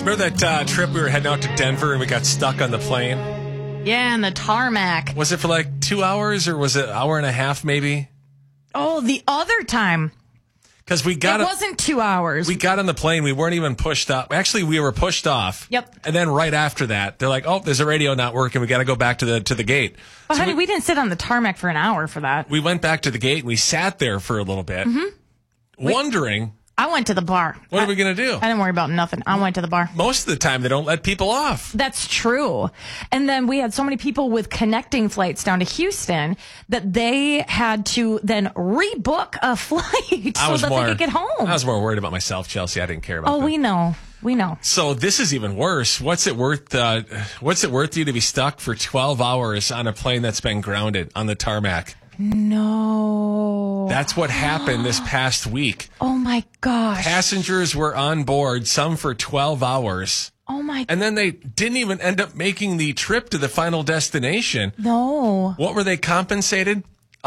Remember that trip we were heading out to Denver and we got stuck on the plane? Yeah, and the tarmac. Was it for like 2 hours or was it an hour and a half maybe? Oh, the other time. Because It wasn't 2 hours. We got on the plane. We weren't even pushed up. Actually, we were pushed off. Yep. And then right after that, they're like, "Oh, there's a radio not working. We got to go back to the gate." But So honey, we didn't sit on the tarmac for an hour for that. we went back to the gate and we sat there for a little bit, wondering I went to the bar. what are we going to do. I didn't worry about nothing. I went to the bar. Most of the time, they don't let people off. That's true. And then we had so many people with connecting flights down to Houston that they had to then rebook a flight so that they could get home. I was more worried about myself, Chelsea. I didn't care about that. We know. We know. So this is even worse. What's it worth you to be stuck for 12 hours on a plane that's been grounded on the tarmac? No. That's what happened this past week. Oh my gosh. Passengers were on board, some for 12 hours. Oh my. And then they didn't even end up making the trip to the final destination. No. What were they compensated?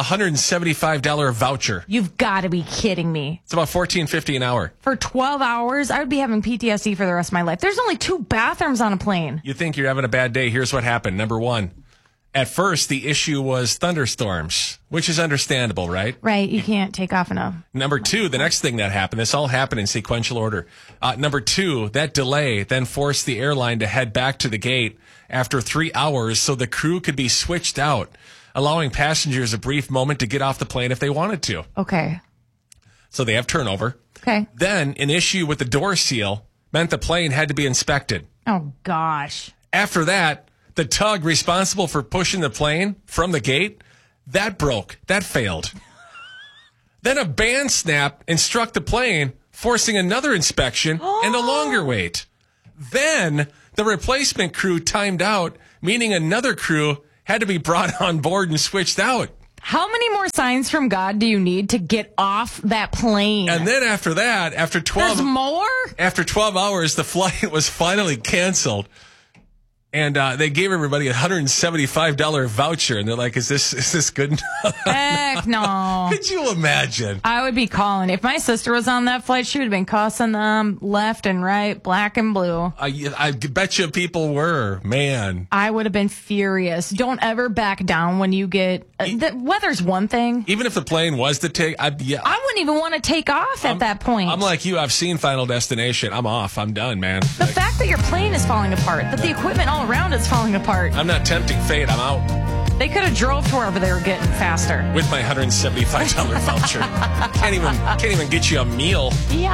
$175 voucher. You've got to be kidding me. It's about $14.50 an hour. For 12 hours, I would be having PTSD for the rest of my life. There's only 2 bathrooms on a plane. You think you're having a bad day. Here's what happened. Number one, at first, the issue was thunderstorms, which is understandable, right? Right. You can't take off in a... Number two, the next thing that happened, this all happened in sequential order. Number two, that delay then forced the airline to head back to the gate after 3 hours so the crew could be switched out, allowing passengers a brief moment to get off the plane if they wanted to. Okay. So they have turnover. Okay. Then an issue with the door seal meant the plane had to be inspected. Oh, gosh. After that, the tug responsible for pushing the plane from the gate, that broke. That failed. Then a band snap and struck the plane, forcing another inspection and a longer wait. Then the replacement crew timed out, meaning another crew had to be brought on board and switched out. How many more signs from God do you need to get off that plane? And then after that, after 12 hours, the flight was finally canceled. And they gave everybody a $175 voucher, and they're like, "Is this good enough?" Heck no. Could you imagine? I would be calling. If my sister was on that flight, she would have been cussing them left and right, black and blue. I bet you people were, man. I would have been furious. Don't ever back down when you get... the weather's one thing. Even if the plane was to take... I wouldn't even want to take off at that point. I'm like you. I've seen Final Destination. I'm off. I'm done, man. The fact that your plane is falling apart, that the equipment all around is falling apart. I'm not tempting fate. I'm out. They could have drove to wherever they were getting faster. With my $175 voucher. Can't even get you a meal. Yeah.